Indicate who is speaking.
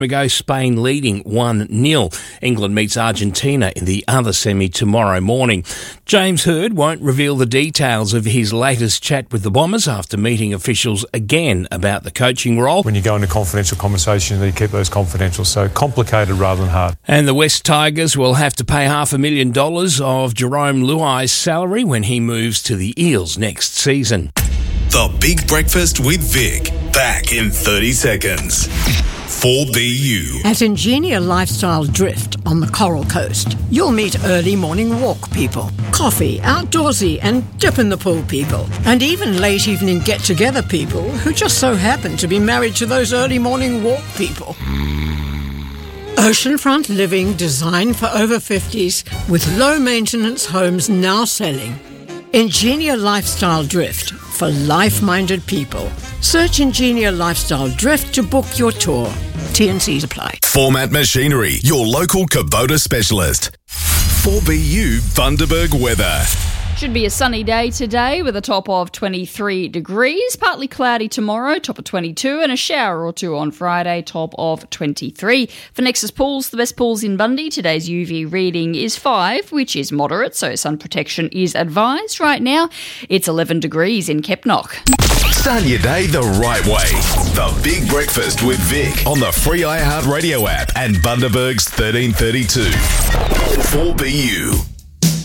Speaker 1: Ago, Spain leading 1-0. England meets Argentina in the other semi tomorrow morning. James Hird won't reveal the details of his latest chat with the Bombers after meeting officials again about the coaching role.
Speaker 2: When you go into confidential conversations, you keep those confidential, so complicated rather than hard.
Speaker 1: And the West Tigers will have to pay $500,000 of Jerome Luai's salary when he moves to the Eels next season.
Speaker 3: The Big Breakfast with Vic, back in 30 seconds. 4BU.
Speaker 4: At Ingenia Lifestyle Drift on the Coral Coast, you'll meet early morning walk people, coffee, outdoorsy and dip in the pool people, and even late evening get-together people who just so happen to be married to those early morning walk people. Oceanfront living designed for over 50s with low-maintenance homes now selling. Ingenia Lifestyle Drift for life-minded people. Search Ingenia Lifestyle Drift to book your tour. T&Cs apply.
Speaker 3: Format Machinery, your local Kubota specialist. 4BU Bundaberg weather.
Speaker 5: Should be a sunny day today with a top of 23 degrees, partly cloudy tomorrow, top of 22, and a shower or two on Friday, top of 23. For Nexus Pools, the best pools in Bundy, today's UV reading is 5, which is moderate, so sun protection is advised. Right now, it's 11 degrees in Kepnock.
Speaker 3: Start your day the right way. The Big Breakfast with Vic on the free iHeartRadio app and Bundaberg's 1332. 4BU.